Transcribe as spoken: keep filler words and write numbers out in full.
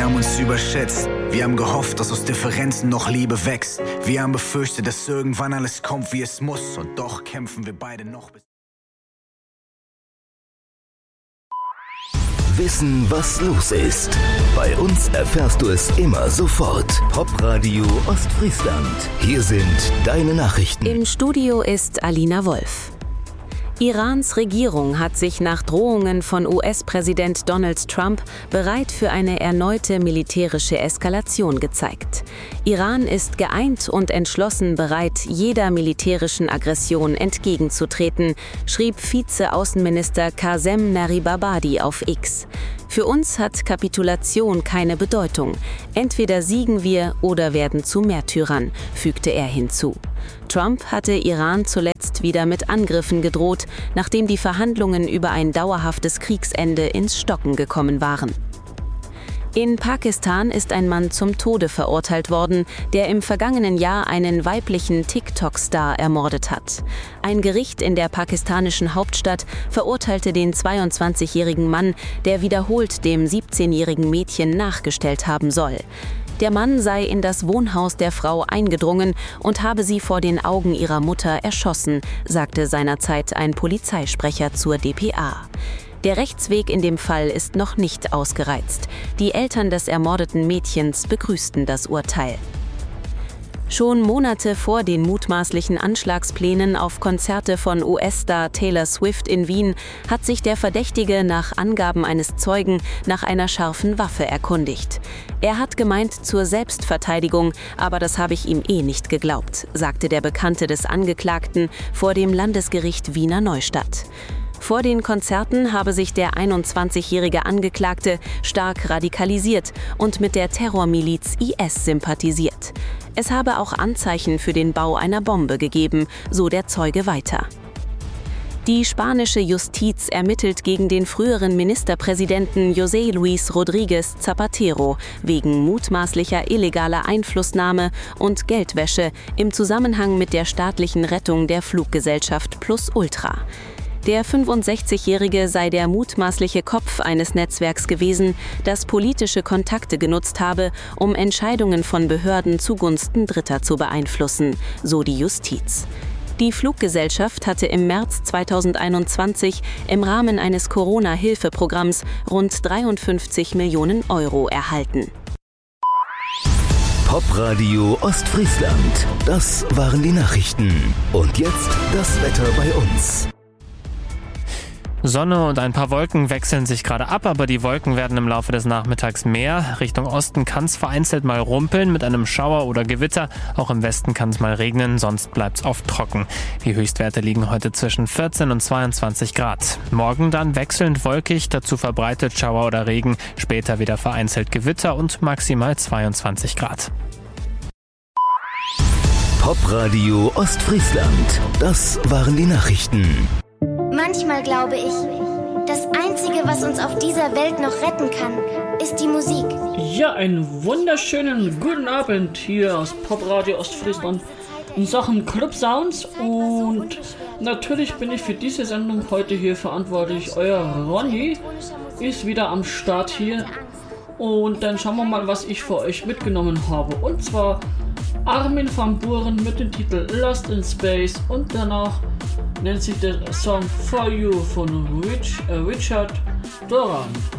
haben uns überschätzt. Wir haben gehofft, dass aus Differenzen noch Liebe wächst. Wir haben befürchtet, dass irgendwann alles kommt, wie es muss. Und doch kämpfen wir beide noch bis... Wissen, was los ist. Bei uns erfährst du es immer sofort. Popradio Ostfriesland. Hier sind deine Nachrichten. Im Studio ist Alina Wolf. Irans Regierung hat sich nach Drohungen von U S-Präsident Donald Trump bereit für eine erneute militärische Eskalation gezeigt. Iran ist geeint und entschlossen bereit, jeder militärischen Aggression entgegenzutreten, schrieb Vize-Außenminister Qasem Naribabadi auf X. Für uns hat Kapitulation keine Bedeutung. Entweder siegen wir oder werden zu Märtyrern, fügte er hinzu. Trump hatte Iran zuletzt wieder mit Angriffen gedroht, nachdem die Verhandlungen über ein dauerhaftes Kriegsende ins Stocken gekommen waren. In Pakistan ist ein Mann zum Tode verurteilt worden, der im vergangenen Jahr einen weiblichen TikTok-Star ermordet hat. Ein Gericht in der pakistanischen Hauptstadt verurteilte den zweiundzwanzigjährigen Mann, der wiederholt dem siebzehnjährigen Mädchen nachgestellt haben soll. Der Mann sei in das Wohnhaus der Frau eingedrungen und habe sie vor den Augen ihrer Mutter erschossen, sagte seinerzeit ein Polizeisprecher zur D P A. Der Rechtsweg in dem Fall ist noch nicht ausgereizt. Die Eltern des ermordeten Mädchens begrüßten das Urteil. Schon Monate vor den mutmaßlichen Anschlagsplänen auf Konzerte von U S-Star Taylor Swift in Wien hat sich der Verdächtige nach Angaben eines Zeugen nach einer scharfen Waffe erkundigt. Er hat gemeint zur Selbstverteidigung, aber das habe ich ihm eh nicht geglaubt, sagte der Bekannte des Angeklagten vor dem Landesgericht Wiener Neustadt. Vor den Konzerten habe sich der einundzwanzigjährige Angeklagte stark radikalisiert und mit der Terrormiliz I S sympathisiert. Es habe auch Anzeichen für den Bau einer Bombe gegeben, so der Zeuge weiter. Die spanische Justiz ermittelt gegen den früheren Ministerpräsidenten José Luis Rodríguez Zapatero wegen mutmaßlicher illegaler Einflussnahme und Geldwäsche im Zusammenhang mit der staatlichen Rettung der Fluggesellschaft Plus Ultra. Der fünfundsechzigjährige sei der mutmaßliche Kopf eines Netzwerks gewesen, das politische Kontakte genutzt habe, um Entscheidungen von Behörden zugunsten Dritter zu beeinflussen, so die Justiz. Die Fluggesellschaft hatte im März zweitausendeinundzwanzig im Rahmen eines Corona-Hilfeprogramms rund dreiundfünfzig Millionen Euro erhalten. Popradio Ostfriesland. Das waren die Nachrichten. Und jetzt das Wetter bei uns. Sonne und ein paar Wolken wechseln sich gerade ab, aber die Wolken werden im Laufe des Nachmittags mehr. Richtung Osten kann es vereinzelt mal rumpeln mit einem Schauer oder Gewitter. Auch im Westen kann es mal regnen, sonst bleibt es oft trocken. Die Höchstwerte liegen heute zwischen vierzehn und zweiundzwanzig Grad. Morgen dann wechselnd wolkig, dazu verbreitet Schauer oder Regen. Später wieder vereinzelt Gewitter und maximal zweiundzwanzig Grad. Popradio Ostfriesland. Das waren die Nachrichten. Manchmal glaube ich, das Einzige, was uns auf dieser Welt noch retten kann, ist die Musik. Ja, einen wunderschönen guten Abend hier aus Popradio Ostfriesland in Sachen Club Sounds. Und natürlich bin ich für diese Sendung heute hier verantwortlich. Euer Ronny ist wieder am Start hier. Und dann schauen wir mal, was ich für euch mitgenommen habe. Und zwar Armin van Buuren mit dem Titel Lost in Space und danach nennt sich der Song For You von Rich, äh Richard Durand.